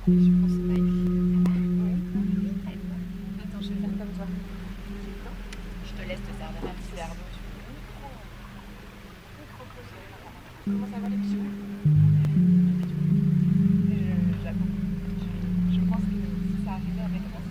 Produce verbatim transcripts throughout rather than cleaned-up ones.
Attends, je vais faire comme toi. Je te laisse te servir un petit verre d'eau. Comment ça va les petits? J'avoue, je pense que si ça arrivait avec moi,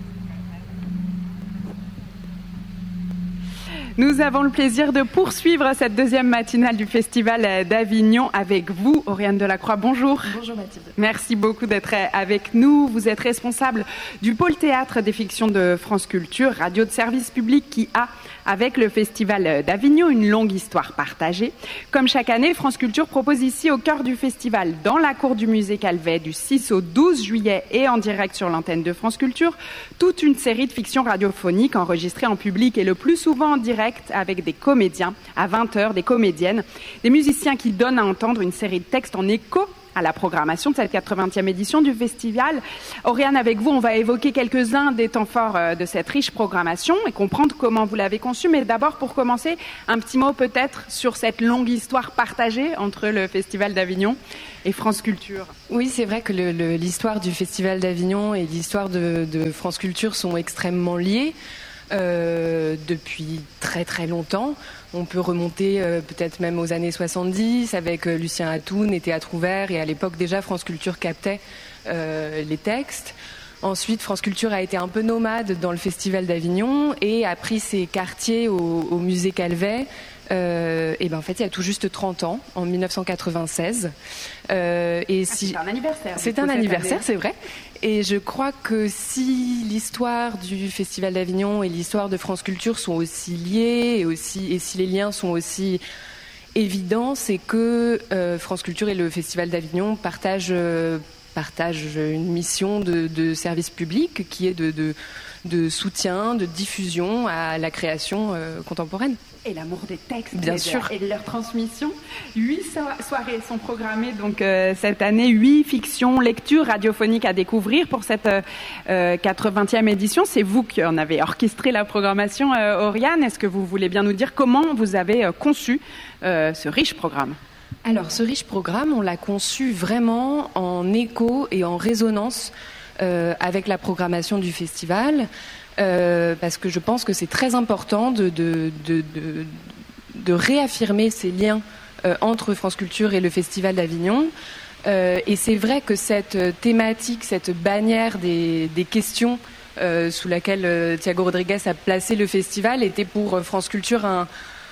Nous avons le plaisir de poursuivre cette deuxième matinale du Festival d'Avignon avec vous, Oriane Delacroix. Bonjour. Bonjour Mathilde. Merci beaucoup d'être avec nous. Vous êtes responsable du pôle théâtre des fictions de France Culture, radio de service public qui a, avec le Festival d'Avignon, une longue histoire partagée. Comme chaque année, France Culture propose ici au cœur du festival, dans la cour du musée Calvet, du six au douze juillet et en direct sur l'antenne de France Culture, toute une série de fictions radiophoniques enregistrées en public et le plus souvent en direct avec des comédiens, à vingt heures, des comédiennes, des musiciens qui donnent à entendre une série de textes en écho à la programmation de cette quatre-vingtième édition du festival. Oriane, avec vous, on va évoquer quelques-uns des temps forts de cette riche programmation et comprendre comment vous l'avez conçue. Mais d'abord, pour commencer, un petit mot peut-être sur cette longue histoire partagée entre le Festival d'Avignon et France Culture. Oui, c'est vrai que le, le, l'histoire du Festival d'Avignon et l'histoire de, de France Culture sont extrêmement liées. Euh, depuis très très longtemps. On peut remonter euh, peut-être même aux années soixante-dix avec euh, Lucien Atoun et Théâtre Ouvert, et à l'époque déjà France Culture captait euh, les textes. Ensuite, France Culture a été un peu nomade dans le Festival d'Avignon et a pris ses quartiers au, au musée Calvet. Euh, et ben en fait, il y a tout juste trente ans, en mille neuf cent quatre-vingt-seize. Euh, et si... ah, c'est un anniversaire. C'est un anniversaire, année. C'est vrai. Et je crois que si l'histoire du Festival d'Avignon et l'histoire de France Culture sont aussi liées, et, aussi, et si les liens sont aussi évidents, c'est que euh, France Culture et le Festival d'Avignon partagent, euh, partagent une mission de, de service public qui est de, de, de soutien, de diffusion à la création euh, contemporaine. Et l'amour des textes, bien et sûr, de, et de leur transmission. Huit so- soirées sont programmées donc euh, cette année, huit fictions, lectures radiophoniques à découvrir pour cette euh, quatre-vingtième édition. C'est vous qui en avez orchestré la programmation, euh, Oriane. Est-ce que vous voulez bien nous dire comment vous avez euh, conçu euh, ce riche programme? Alors, ce riche programme, on l'a conçu vraiment en écho et en résonance euh, avec la programmation du festival. Euh, parce que je pense que c'est très important de, de, de, de, de réaffirmer ces liens euh, entre France Culture et le Festival d'Avignon. Euh, et c'est vrai que cette thématique, cette bannière des, des questions euh, sous laquelle euh, Thiago Rodriguez a placé le festival était pour euh, France Culture un,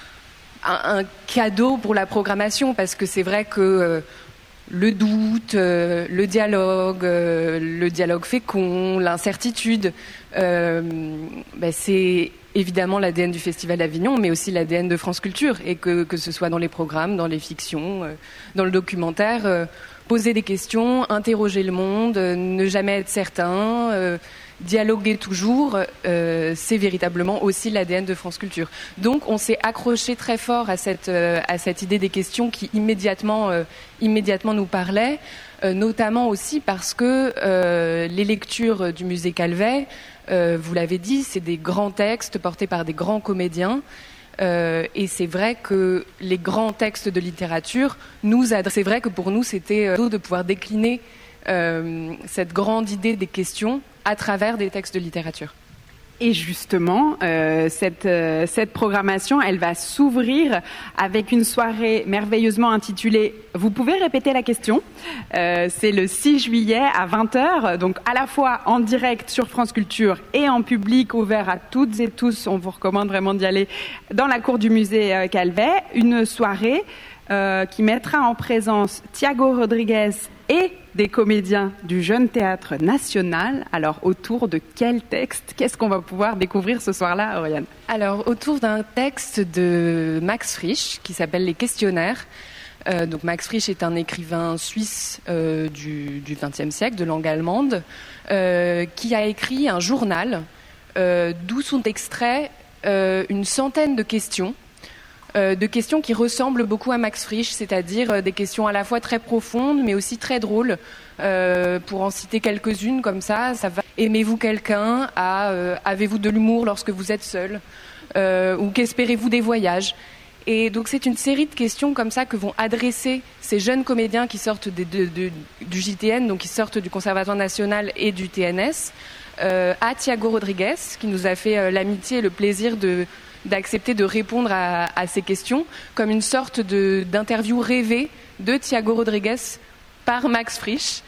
un, un cadeau pour la programmation, parce que c'est vrai que euh, le doute, euh, le dialogue, euh, le dialogue fécond, l'incertitude, euh, ben c'est évidemment l'A D N du Festival d'Avignon, mais aussi l'A D N de France Culture, et que, que ce soit dans les programmes, dans les fictions, euh, dans le documentaire, euh, poser des questions, interroger le monde, euh, ne jamais être certain, euh, dialoguer toujours, euh, c'est véritablement aussi l'A D N de France Culture. Donc on s'est accroché très fort à cette, euh, à cette idée des questions qui immédiatement, euh, immédiatement nous parlaient, euh, notamment aussi parce que euh, les lectures du musée Calvet, euh, vous l'avez dit, c'est des grands textes portés par des grands comédiens. Euh, et c'est vrai que les grands textes de littérature nous adressent. C'est vrai que pour nous, c'était euh, de pouvoir décliner euh, cette grande idée des questions à travers des textes de littérature. Et justement, euh, cette, euh, cette programmation, elle va s'ouvrir avec une soirée merveilleusement intitulée « Vous pouvez répéter la question ?» euh, C'est le six juillet à vingt heures, donc à la fois en direct sur France Culture et en public, ouvert à toutes et tous. On vous recommande vraiment d'y aller dans la cour du musée euh, Calvet. Une soirée euh, qui mettra en présence Thiago Rodriguez et des comédiens du Jeune Théâtre National. Alors, autour de quel texte? Qu'est-ce qu'on va pouvoir découvrir ce soir-là, Oriane? Alors, autour d'un texte de Max Frisch qui s'appelle « Les questionnaires ». Euh, donc, Max Frisch est un écrivain suisse euh, du vingtième siècle, de langue allemande, euh, qui a écrit un journal euh, d'où sont extraits euh, une centaine de questions Euh, de questions qui ressemblent beaucoup à Max Frisch, c'est-à-dire euh, des questions à la fois très profondes, mais aussi très drôles. Euh, pour en citer quelques-unes comme ça, ça va. Aimez-vous quelqu'un à, euh, avez-vous de l'humour lorsque vous êtes seul, euh, ou qu'espérez-vous des voyages? Et donc c'est une série de questions comme ça que vont adresser ces jeunes comédiens qui sortent de, de, de, du J T N, donc qui sortent du Conservatoire national et du T N S, euh, à Thiago Rodrigues, qui nous a fait euh, l'amitié et le plaisir de, d'accepter de répondre à, à ces questions, comme une sorte de, d'interview rêvée de Thiago Rodrigues par Max Frisch.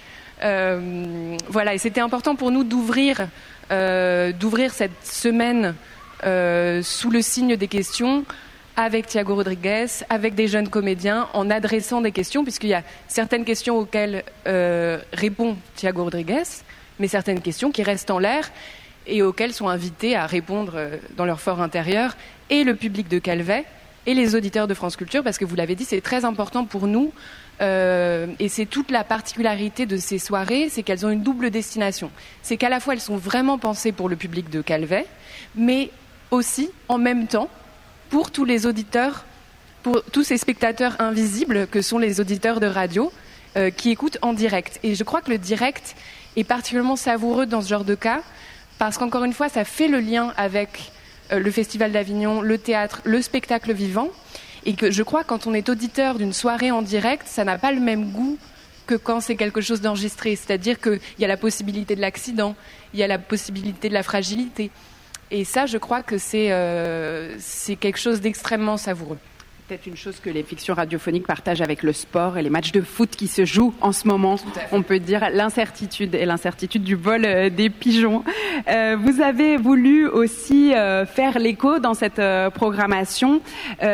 Euh, voilà, et c'était important pour nous d'ouvrir, euh, d'ouvrir cette semaine euh, sous le signe des questions, avec Thiago Rodrigues, avec des jeunes comédiens, en adressant des questions, puisqu'il y a certaines questions auxquelles euh, répond Thiago Rodrigues, mais certaines questions qui restent en l'air et auxquelles sont invités à répondre euh, dans leur fort intérieur, et le public de Calvet, et les auditeurs de France Culture, parce que vous l'avez dit, c'est très important pour nous, euh, et c'est toute la particularité de ces soirées, c'est qu'elles ont une double destination. C'est qu'à la fois, elles sont vraiment pensées pour le public de Calvet, mais aussi, en même temps, pour tous les auditeurs, pour tous ces spectateurs invisibles que sont les auditeurs de radio euh, qui écoutent en direct. Et je crois que le direct est particulièrement savoureux dans ce genre de cas parce qu'encore une fois, ça fait le lien avec euh, le Festival d'Avignon, le théâtre, le spectacle vivant. Et que je crois que quand on est auditeur d'une soirée en direct, ça n'a pas le même goût que quand c'est quelque chose d'enregistré. C'est-à-dire qu'il y a la possibilité de l'accident, il y a la possibilité de la fragilité. Et ça, je crois que c'est, euh, c'est quelque chose d'extrêmement savoureux. Peut-être une chose que les fictions radiophoniques partagent avec le sport et les matchs de foot qui se jouent en ce moment. On peut dire l'incertitude et l'incertitude du vol euh, des pigeons. Euh, vous avez voulu aussi euh, faire l'écho dans cette euh, programmation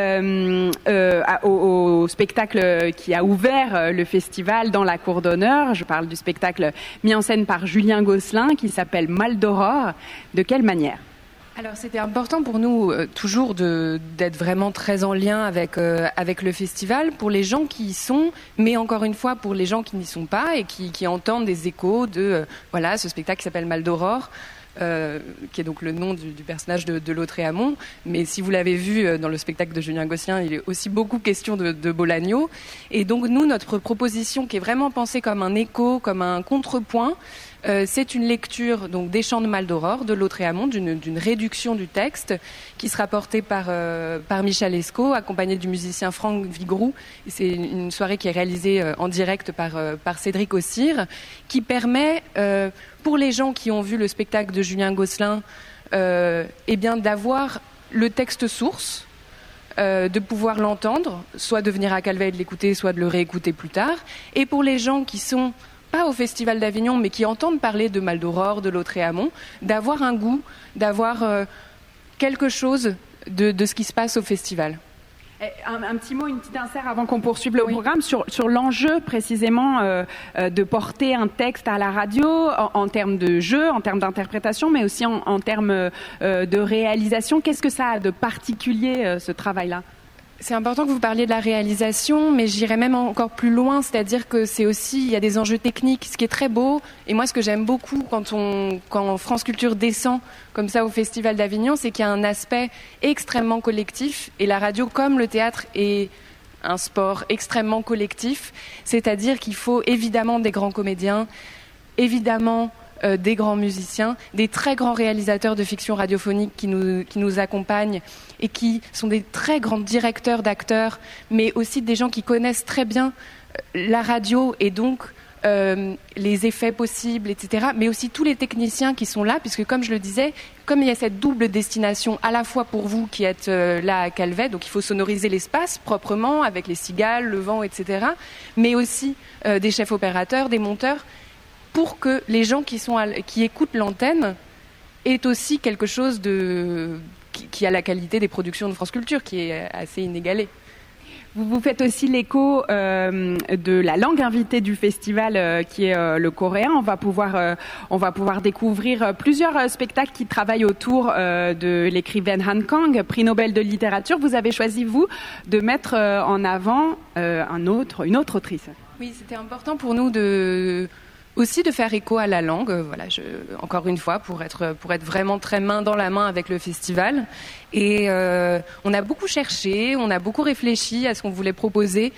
euh, euh, au, au spectacle qui a ouvert euh, le festival dans la cour d'honneur. Je parle du spectacle mis en scène par Julien Gosselin qui s'appelle Mal d'Aurore. De quelle manière ? Alors c'était important pour nous euh, toujours de, d'être vraiment très en lien avec, euh, avec le festival, pour les gens qui y sont, mais encore une fois pour les gens qui n'y sont pas et qui, qui entendent des échos de euh, voilà, ce spectacle qui s'appelle Mal d'Aurore, euh, qui est donc le nom du, du personnage de, de Lautréamont. Mais si vous l'avez vu euh, dans le spectacle de Julien Gosselin, il est aussi beaucoup question de, de Bolagno. Et donc nous, notre proposition qui est vraiment pensée comme un écho, comme un contrepoint, Euh, c'est une lecture donc des Chants de Mal d'Aurore de Lautréamont, d'une, d'une réduction du texte qui sera portée par, euh, par Michel Escaut, accompagné du musicien Franck Vigroux. Et c'est une, une soirée qui est réalisée euh, en direct par, euh, par Cédric Ossire, qui permet, euh, pour les gens qui ont vu le spectacle de Julien Gosselin, euh, eh bien, d'avoir le texte source, euh, de pouvoir l'entendre, soit de venir à Calvet et de l'écouter, soit de le réécouter plus tard. Et pour les gens qui sont pas au Festival d'Avignon, mais qui entendent parler de Mal d'Aurore, de Lautréamont, d'avoir un goût, d'avoir euh, quelque chose de, de ce qui se passe au festival. Un, un petit mot, une petite insert avant qu'on poursuive le oui. programme sur, sur l'enjeu précisément euh, euh, de porter un texte à la radio en, en termes de jeu, en termes d'interprétation, mais aussi en, en termes euh, de réalisation. Qu'est-ce que ça a de particulier, euh, ce travail-là ? C'est important que vous parliez de la réalisation, mais j'irais même encore plus loin, c'est-à-dire que c'est aussi, il y a des enjeux techniques, ce qui est très beau. Et moi, ce que j'aime beaucoup quand on, quand France Culture descend comme ça au Festival d'Avignon, c'est qu'il y a un aspect extrêmement collectif. Et la radio, comme le théâtre, est un sport extrêmement collectif. C'est-à-dire qu'il faut évidemment des grands comédiens, évidemment Euh, des grands musiciens, des très grands réalisateurs de fiction radiophonique qui nous, qui nous accompagnent et qui sont des très grands directeurs d'acteurs, mais aussi des gens qui connaissent très bien la radio et donc euh, les effets possibles, et cetera, mais aussi tous les techniciens qui sont là, puisque comme je le disais, comme il y a cette double destination, à la fois pour vous qui êtes euh, là à Calvet, donc il faut sonoriser l'espace proprement avec les cigales, le vent, et cetera, mais aussi euh, des chefs opérateurs, des monteurs, pour que les gens qui, sont à, qui écoutent l'antenne aient aussi quelque chose de, qui, qui a la qualité des productions de France Culture, qui est assez inégalée. Vous vous faites aussi l'écho euh, de la langue invitée du festival, euh, qui est euh, le coréen. On va pouvoir, euh, on va pouvoir découvrir euh, plusieurs euh, spectacles qui travaillent autour euh, de l'écrivaine Han Kang, prix Nobel de littérature. Vous avez choisi, vous, de mettre euh, en avant euh, un autre, une autre autrice. Oui, c'était important pour nous de... aussi de faire écho à la langue, voilà, je, encore une fois, pour être, pour être vraiment très main dans la main avec le festival. Et euh, on a beaucoup cherché, on a beaucoup réfléchi à ce qu'on voulait proposer.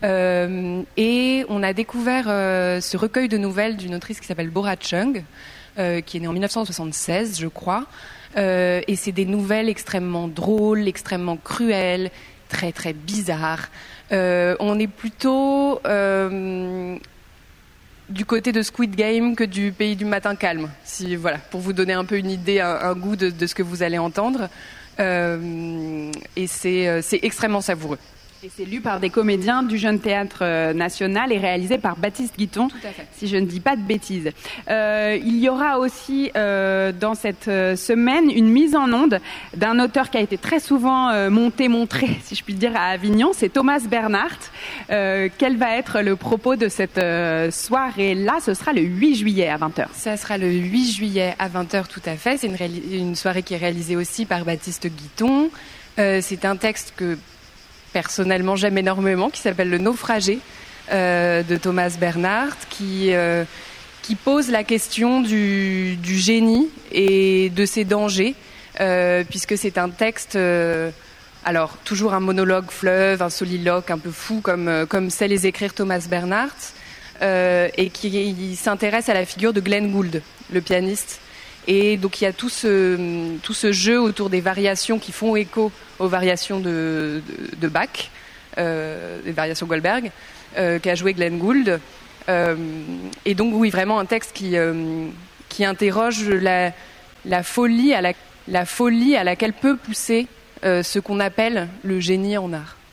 Euh, et on a découvert euh, ce recueil de nouvelles d'une autrice qui s'appelle Bora Chung, euh, qui est née en dix-neuf cent soixante-seize, je crois. Euh, et c'est des nouvelles extrêmement drôles, extrêmement cruelles, très très bizarre. Euh, on est plutôt euh, du côté de Squid Game que du Pays du matin calme, si, voilà, pour vous donner un peu une idée, un, un goût de, de ce que vous allez entendre. Euh, et c'est, c'est extrêmement savoureux. Et c'est lu par des comédiens du Jeune Théâtre National et réalisé par Baptiste Guiton, si je ne dis pas de bêtises. Euh, il y aura aussi euh, dans cette semaine une mise en onde d'un auteur qui a été très souvent euh, monté, montré, si je puis dire, à Avignon, c'est Thomas Bernhardt. Euh, quel va être le propos de cette euh, soirée-là? Ce sera le huit juillet à vingt heures. Ça sera le huit juillet à vingt heures, tout à fait. C'est une, réali- une soirée qui est réalisée aussi par Baptiste Guiton. Euh, c'est un texte que personnellement j'aime énormément, qui s'appelle Le Naufragé euh, de Thomas Bernhardt, qui, euh, qui pose la question du, du génie et de ses dangers, euh, puisque c'est un texte, euh, alors toujours un monologue fleuve, un soliloque un peu fou comme, comme sait les écrire Thomas Bernhardt, euh, et qui il s'intéresse à la figure de Glenn Gould, le pianiste. Et donc il y a tout ce, tout ce jeu autour des variations qui font écho aux variations de, de, de Bach, euh, des variations Goldberg, euh, qu'a joué Glenn Gould. Euh, et donc oui, vraiment un texte qui, euh, qui interroge la, la, folie à la, la folie à laquelle peut pousser euh, ce qu'on appelle le génie en art.